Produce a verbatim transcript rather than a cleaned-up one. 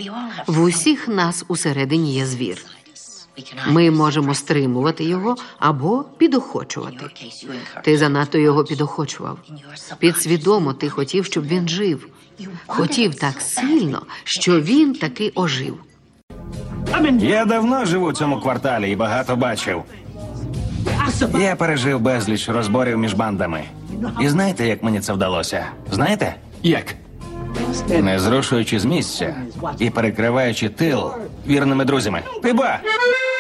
В усіх нас усередині є звір. Ми можемо стримувати його або підохочувати. Ти занадто його підохочував. Підсвідомо ти хотів, щоб він жив. Хотів так сильно, що він таки ожив. Я давно живу в цьому кварталі і багато бачив. Я пережив безліч розборів між бандами. І знаєте, як мені це вдалося? Знаєте? Як? Не зрушуючи з місця і перекриваючи тил вірними друзями. Пиба!